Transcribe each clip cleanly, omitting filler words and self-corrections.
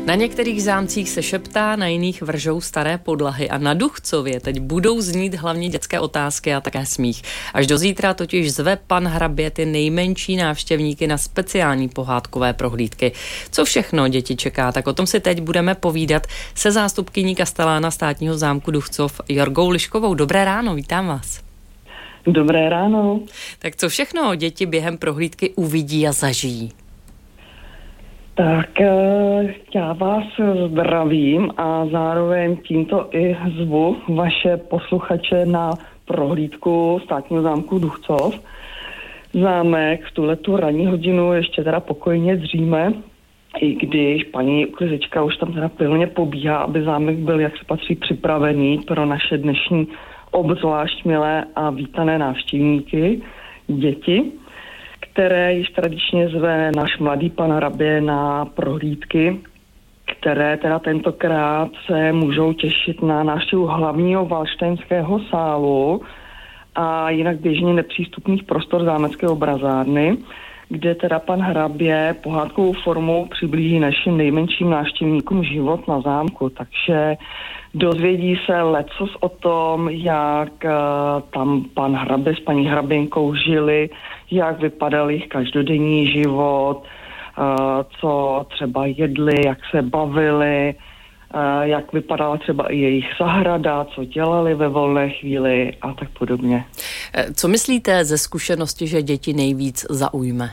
Na některých zámcích se šeptá, na jiných vržou staré podlahy a na Duchcově teď budou znít hlavně dětské otázky a také smích. Až do zítra totiž zve pan hrabě ty nejmenší návštěvníky na speciální pohádkové prohlídky. Co všechno děti čeká, tak o tom si teď budeme povídat se zástupkyní kastelána státního zámku Duchcov Jorgou Liškovou. Dobré ráno, vítám vás. Dobré ráno. Tak co všechno děti během prohlídky uvidí a zažijí? Tak já vás zdravím a zároveň tímto i zvu vaše posluchače na prohlídku státního zámku Duchcov. Zámek v tuhletu ranní hodinu ještě teda pokojně dříme, i když paní uklizečka už tam teda pilně pobíhá, aby zámek byl, jak se patří, připravený pro naše dnešní obzvlášť milé a vítané návštěvníky, děti, které již tradičně zve náš mladý pan hrabě na prohlídky, které teda tentokrát se můžou těšit na návštěvu hlavního valštejnského sálu a jinak běžně nepřístupných prostor zámecké obrazárny, kde teda pan hrabě pohádkovou formou přiblíží našim nejmenším návštěvníkům život na zámku. Takže dozvědí se lecos o tom, jak tam pan hrabě s paní hraběnkou žili, jak vypadal jejich každodenní život, co třeba jedli, jak se bavili, jak vypadala třeba i jejich zahrada, co dělali ve volné chvíli a tak podobně. Co myslíte ze zkušenosti, že děti nejvíc zaujme?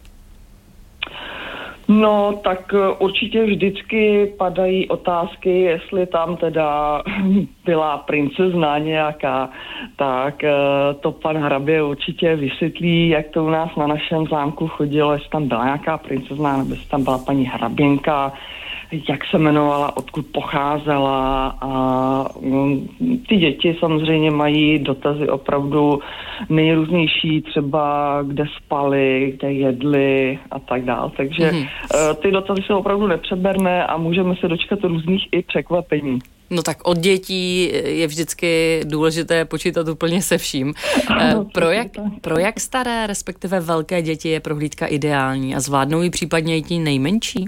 No, tak určitě vždycky padají otázky, jestli tam teda byla princezna nějaká, tak to pan hrabě určitě vysvětlí, jak to u nás na našem zámku chodilo, jestli tam byla nějaká princezna, nebo jestli tam byla paní hraběnka, jak se jmenovala, odkud pocházela a ty děti samozřejmě mají dotazy opravdu nejrůznější, třeba kde spali, kde jedli a tak dál. Takže ty dotazy jsou opravdu nepřeberné a můžeme se dočkat různých i překvapení. No tak od dětí je vždycky důležité počítat úplně se vším. Pro jak staré, respektive velké děti je prohlídka ideální a zvládnou ji případně i ti nejmenší?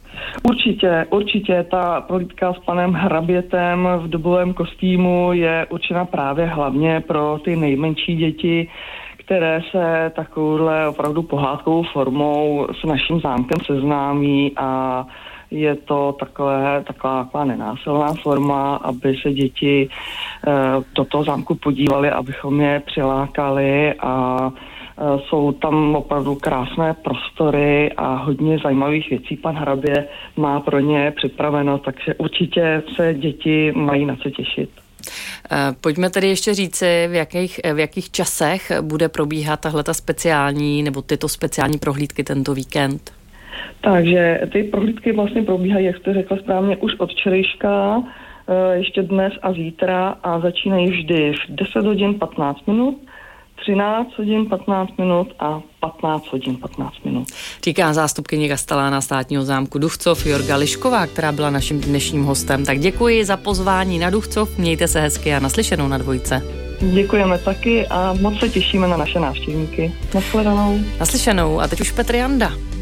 Určitě ta prohlídka s panem hrabětem v dobovém kostýmu je určena právě hlavně pro ty nejmenší děti, které se takovouhle opravdu pohádkovou formou s naším zámkem seznámí a je to taková nenásilná forma, aby se děti do toho zámku podívali, abychom je přilákali a jsou tam opravdu krásné prostory a hodně zajímavých věcí pan hrabě má pro ně připraveno, takže určitě se děti mají na co těšit. Pojďme tedy ještě říci, v jakých časech bude probíhat tahleta speciální nebo tyto speciální prohlídky tento víkend? Takže ty prohlídky vlastně probíhají, jak jste řekla správně, už od včerejška, ještě dnes a zítra a začínají vždy v 10 hodin 15 minut, 13 hodin 15 minut a 15 hodin 15 minut. Říká zástupkyně kastelána státního zámku Duchcov Jorga Lišková, která byla naším dnešním hostem. Tak děkuji za pozvání na Duchcov, mějte se hezky a naslyšenou na Dvojce. Děkujeme taky a moc se těšíme na naše návštěvníky. Naslyšenou. Naslyšenou a teď už Petr Janda.